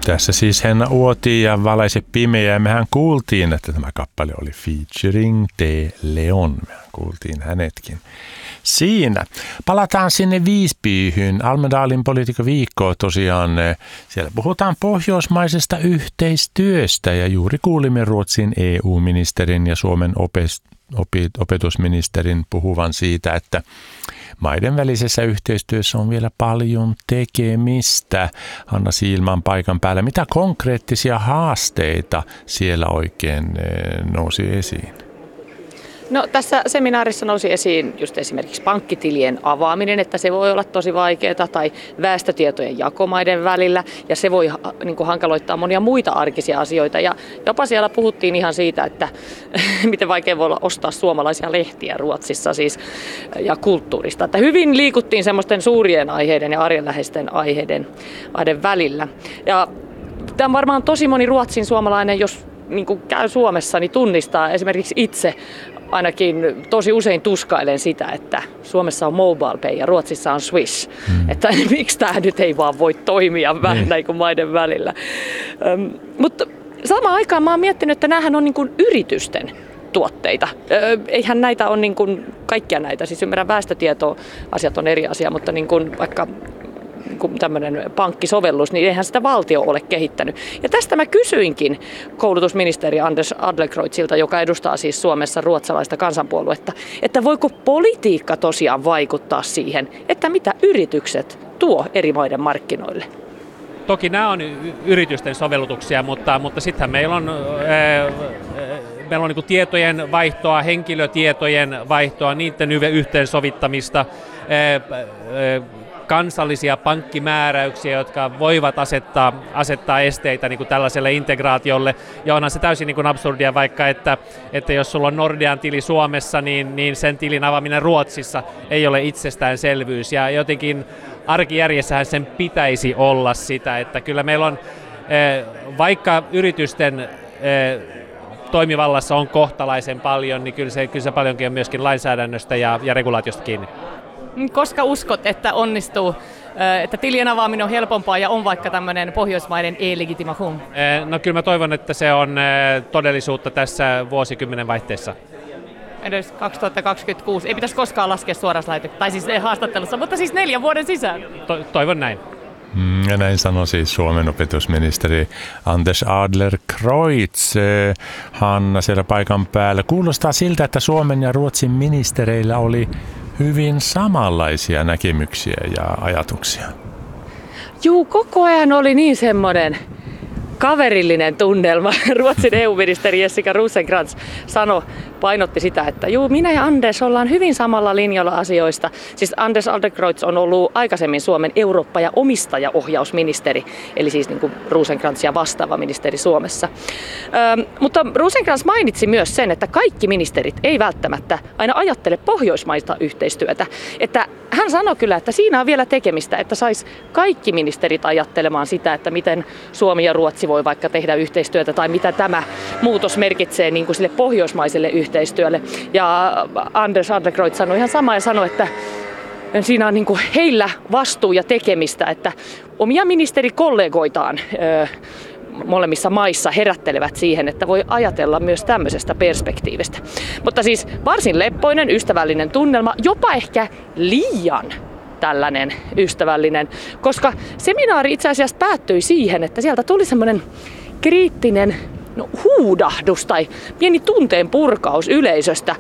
Tässä siis Henna Uoti ja Valaise pimeä, ja mehän kuultiin, että tämä kappale oli featuring De Leon. Mehän kuultiin hänetkin siinä. Palataan sinne Visbyhyn. Almedalin politiikkaviikkoa tosiaan. Siellä puhutaan pohjoismaisesta yhteistyöstä ja juuri kuulimme Ruotsin EU-ministerin ja Suomen opetusministerin puhuvan siitä, että maiden välisessä yhteistyössä on vielä paljon tekemistä. Hanna Siilman paikan päällä. Mitä konkreettisia haasteita siellä oikein nousi esiin? No, tässä seminaarissa nousi esiin just esimerkiksi pankkitilien avaaminen, että se voi olla tosi vaikeaa, tai väestötietojen jakomaiden välillä, ja se voi niin kuin hankaloittaa monia muita arkisia asioita. Ja jopa siellä puhuttiin ihan siitä, että miten vaikea voi olla ostaa suomalaisia lehtiä Ruotsissa siis, ja kulttuurista. Että hyvin liikuttiin semmoisten suurien aiheiden ja arjenläheisten aiheiden välillä. Ja tämä on varmaan tosi moni Ruotsin suomalainen, jos niin kuin käy Suomessa, niin tunnistaa esimerkiksi itse. Ainakin tosi usein tuskailen sitä, että Suomessa on MobilePay ja Ruotsissa on Swish. Että miksi tämä nyt ei vaan voi toimia vähän näin kuin maiden välillä. Mutta samaan aikaan mä oon miettinyt, että näähän on niin kuin yritysten tuotteita. Eihän näitä ole niin kuin kaikkia näitä. Siis ymmärrän, väestötietoasiat on eri asia, mutta niin kuin vaikka tämmöinen pankkisovellus, niin eihän sitä valtio ole kehittänyt. Ja tästä mä kysyinkin koulutusministeri Anders Adlercreutzilta, joka edustaa siis Suomessa ruotsalaista kansanpuoluetta, että voiko politiikka tosiaan vaikuttaa siihen, että mitä yritykset tuo eri maiden markkinoille? Toki nämä on yritysten sovellutuksia, mutta sittenhän meillä on niin kuin tietojen vaihtoa, henkilötietojen vaihtoa, niiden yhteensovittamista, kansallisia pankkimääräyksiä, jotka voivat asettaa esteitä niin kuin tällaiselle integraatiolle. Ja onhan se täysin niin kuin absurdia vaikka, että jos sulla on Nordean tili Suomessa, niin sen tilin avaaminen Ruotsissa ei ole itsestäänselvyys. Ja jotenkin arkijärjessähän sen pitäisi olla sitä, että kyllä meillä on, vaikka yritysten toimivallassa on kohtalaisen paljon, niin kyllä se paljonkin on myöskin lainsäädännöstä ja regulaatiosta kiinni. Koska uskot, että onnistuu, että tilien avaaminen on helpompaa ja on vaikka tämmöinen pohjoismaiden e-legitimation? No kyllä mä toivon, että se on todellisuutta tässä vuosikymmenen vaihteessa. Edes 2026. Ei pitäisi koskaan laskea suorassa lähetyksessä, tai siis haastattelussa, mutta siis 4 vuoden sisään. Toivon näin. Ja näin sanoi siis Suomen opetusministeri Anders Adlercreutz. Hanna siellä paikan päällä. Kuulostaa siltä, että Suomen ja Ruotsin ministereillä oli hyvin samanlaisia näkemyksiä ja ajatuksia. Juu, koko ajan oli niin semmoinen kaverillinen tunnelma. Ruotsin EU-ministeri Jessica Rosencrantz painotti sitä, että minä ja Anders ollaan hyvin samalla linjalla asioista. Siis Anders Adlercreutz on ollut aikaisemmin Suomen Eurooppa- ja omistajaohjausministeri, eli siis niin kuin Rosencrantz ja vastaava ministeri Suomessa. Mutta Rosencrantz mainitsi myös sen, että kaikki ministerit ei välttämättä aina ajattele pohjoismaista yhteistyötä. Että hän sanoi kyllä, että siinä on vielä tekemistä, että sais kaikki ministerit ajattelemaan sitä, että miten Suomi ja Ruotsi voi vaikka tehdä yhteistyötä tai mitä tämä muutos merkitsee niin kuin sille pohjoismaiselle yhteistyölle. Ja Anders Adlercreutz sanoi ihan samaa ja sanoi, että siinä on niin kuin heillä vastuu ja tekemistä, että omia ministerikollegoitaan molemmissa maissa herättelevät siihen, että voi ajatella myös tämmöisestä perspektiivistä. Mutta siis varsin leppoinen, ystävällinen tunnelma, jopa ehkä liian tällainen ystävällinen, koska seminaari itse asiassa päättyi siihen, että sieltä tuli semmoinen kriittinen huudahdus tai pieni tunteen purkaus yleisöstä.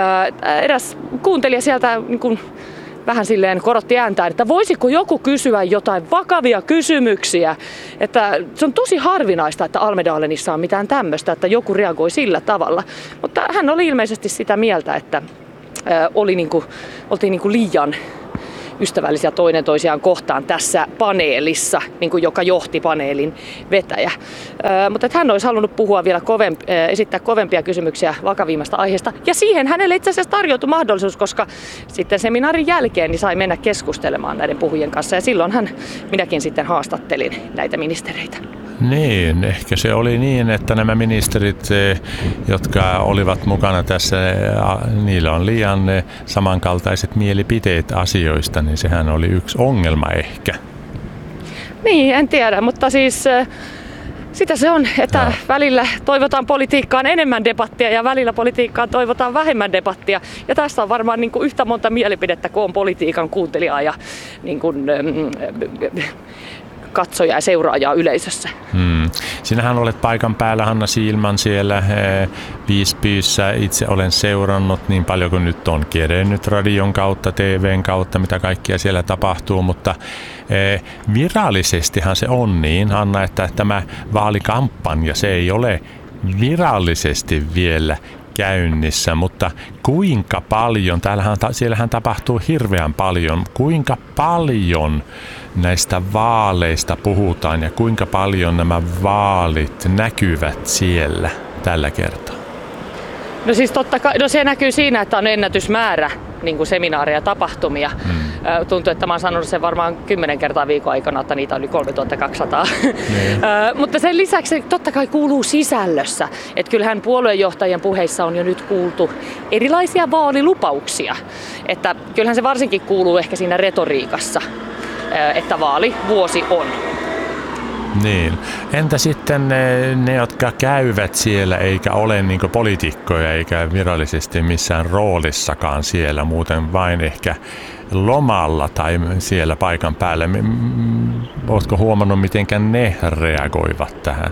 Eräs kuuntelija sieltä niin kuin vähän silleen korotti ääntään, että voisiko joku kysyä jotain vakavia kysymyksiä. Että se on tosi harvinaista, että Almedalenissa on mitään tämmöistä, että joku reagoi sillä tavalla. Mutta hän oli ilmeisesti sitä mieltä, että oltiin liian ystävällisiä toinen toisiaan kohtaan tässä paneelissa, niin kuin joka johti paneelin vetäjä. Mutta hän olisi halunnut puhua vielä esittää kovempia kysymyksiä vakavimmasta aiheesta. Ja siihen hänelle itse asiassa tarjoutui mahdollisuus, koska sitten seminaarin jälkeen niin sai mennä keskustelemaan näiden puhujien kanssa. Ja silloinhan minäkin sitten haastattelin näitä ministereitä. Niin, ehkä se oli niin, että nämä ministerit, jotka olivat mukana tässä, niillä on liian samankaltaiset mielipiteet asioista, niin sehän oli yksi ongelma ehkä. Niin, en tiedä, mutta siis sitä se on, että välillä toivotaan politiikkaan enemmän debattia ja välillä politiikkaan toivotaan vähemmän debattia. Ja tässä on varmaan niin kuin yhtä monta mielipidettä kuin on politiikan kuuntelijaa ja niin kuin, katsoja ja seuraajaa yleisössä. Sinähän olet paikan päällä, Hanna Siilman, siellä Visbyssä. Itse olen seurannut niin paljon kuin nyt on kerennyt radion kautta, TVn kautta, mitä kaikkia siellä tapahtuu, mutta virallisestihan se on niin, Hanna, että tämä vaalikampanja, se ei ole virallisesti vielä käynnissä, mutta kuinka paljon, siellähän tapahtuu hirveän paljon, kuinka paljon näistä vaaleista puhutaan ja kuinka paljon nämä vaalit näkyvät siellä tällä kertaa? No siis totta kai, se näkyy siinä, että on ennätysmäärä niin kuin seminaareja ja tapahtumia. Tuntuu, että mä oon sanonut sen varmaan 10 kertaa viikon aikana, että niitä oli 3200. Mutta sen lisäksi totta kai kuuluu sisällössä. Että kyllähän puoluejohtajien puheissa on jo nyt kuultu erilaisia vaalilupauksia. Että kyllähän se varsinkin kuuluu ehkä siinä retoriikassa, että vaalivuosi on. Niin. Entä sitten ne, jotka käyvät siellä eikä ole niin kuin poliitikkoja eikä virallisesti missään roolissakaan siellä, muuten vain ehkä lomalla tai siellä paikan päällä. Oletko huomannut, miten ne reagoivat tähän?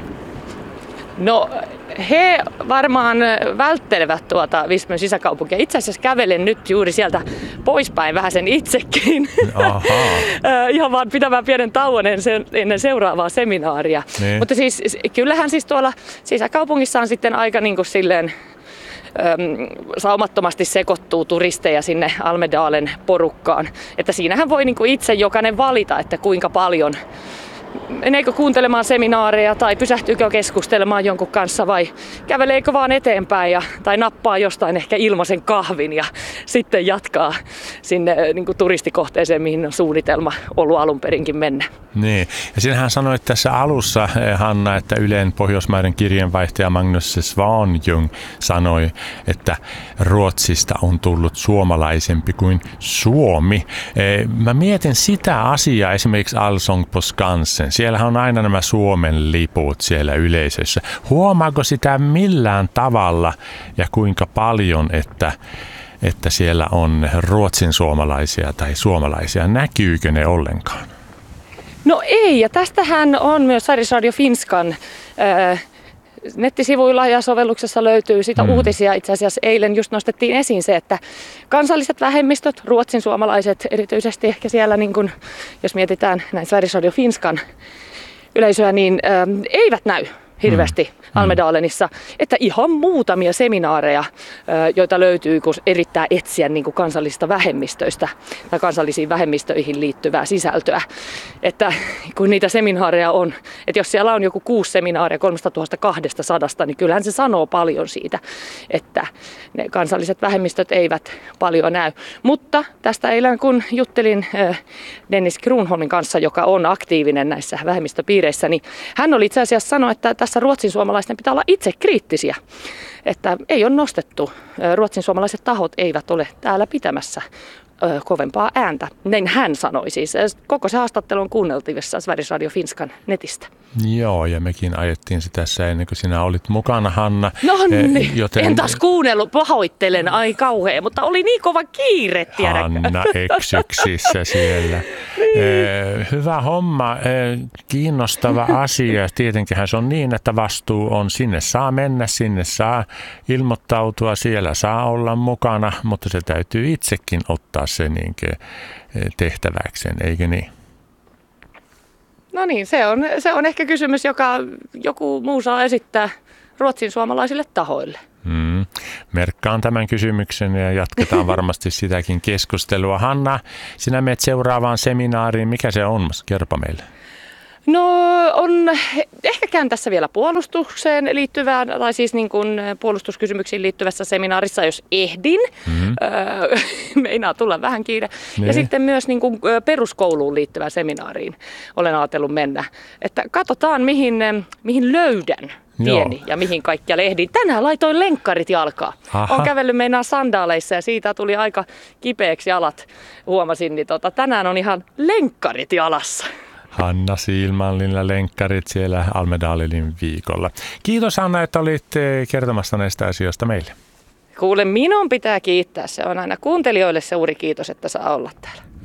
No he varmaan välttelevät tuota Visbyn sisäkaupunkia. Itse asiassa kävelen nyt juuri sieltä poispäin vähän sen itsekin. Ihan vaan pitämään pienen tauon ennen seuraavaa seminaaria. Niin. Mutta siis kyllähän siis tuolla sisäkaupungissa on sitten aika niin kuin silleen saumattomasti sekoittuu turisteja sinne Almedalen porukkaan. Että siinähän voi niin kuin itse jokainen valita, että kuinka paljon meneekö kuuntelemaan seminaareja tai pysähtyykö keskustelemaan jonkun kanssa vai käveleekö vaan eteenpäin tai nappaa jostain ehkä ilmaisen kahvin ja sitten jatkaa sinne niin kuin turistikohteeseen, mihin on suunnitelma ollut alun perinkin mennä. Niin. Ja sinähän sanoit tässä alussa, Hanna, että Ylen Pohjoismaiden kirjeenvaihtaja Magnus Svanjung sanoi, että Ruotsista on tullut suomalaisempi kuin Suomi. Mä mietin sitä asiaa esimerkiksi Allsång på Skansen. Siellähän on aina nämä Suomen liput siellä yleisössä. Huomaako sitä millään tavalla ja kuinka paljon, että siellä on ruotsin suomalaisia tai suomalaisia? Näkyykö ne ollenkaan? No ei, ja tästähän on myös Sveriges Radio Finskan nettisivuilla ja sovelluksessa löytyy sitä uutisia. Itse asiassa eilen just nostettiin esiin se, että kansalliset vähemmistöt, ruotsin suomalaiset erityisesti ehkä siellä, niin kun, jos mietitään näin Sveriges Radio Finskan yleisöä, niin eivät näy hirveästi Almedalenissa, että ihan muutamia seminaareja, joita löytyy, kun yrittää etsiä niin kuin kansallisista vähemmistöistä tai kansallisiin vähemmistöihin liittyvää sisältöä. Että kun niitä seminaareja on, että jos siellä on joku 6 seminaaria 3200, niin kyllähän se sanoo paljon siitä, että ne kansalliset vähemmistöt eivät paljon näy. Mutta tästä eilen kun juttelin Dennis Kronholmin kanssa, joka on aktiivinen näissä vähemmistöpiireissä, niin hän oli itse asiassa sanonut, että tässä ruotsin suomalaisten pitää olla itse kriittisiä, että ei ole nostettu. Ruotsin suomalaiset tahot eivät ole täällä pitämässä kovempaa ääntä. Näin hän sanoi siis. Koko se haastattelu on kuunneltavissa Sveriges Radio Finskan netistä. Joo, ja mekin ajettiin se tässä ennen kuin sinä olit mukana, Hanna. No niin, en taas kuunnellut, pahoittelen, ai kauhea, mutta oli niin kova kiire, tiedäkö? Hanna eksyksissä siellä. Hyvä homma, kiinnostava asia. Tietenkinhän se on niin, että vastuu on, sinne saa mennä, sinne saa ilmoittautua, siellä saa olla mukana, mutta se täytyy itsekin ottaa se tehtäväkseen, eikö niin? No niin, se on ehkä kysymys, joka joku muu saa esittää ruotsin suomalaisille tahoille. Merkkaan tämän kysymyksen ja jatketaan varmasti sitäkin keskustelua. Hanna, sinä menet seuraavaan seminaariin. Mikä se on? Kerropa meille. No on ehkä käyn tässä vielä puolustukseen liittyvään, tai siis niin kuin puolustuskysymyksiin liittyvässä seminaarissa, jos ehdin. Meinaa tulla vähän kiire. Ja sitten myös niin kuin peruskouluun liittyvään seminaariin olen ajatellut mennä. Että katsotaan mihin löydän tieni ja mihin kaikkia lehdin. Tänään laitoin lenkkarit jalkaan. Olen kävellyt meinaan sandaaleissa ja siitä tuli aika kipeäksi jalat, huomasin. Niin tänään on ihan lenkkarit jalassa. Hanna Siilmanlilla lenkkarit siellä Almedalin viikolla. Kiitos Hanna, että olit kertomassa näistä asioista meille. Kuule, minun pitää kiittää. Se on aina kuuntelijoille suuri kiitos, että saa olla täällä.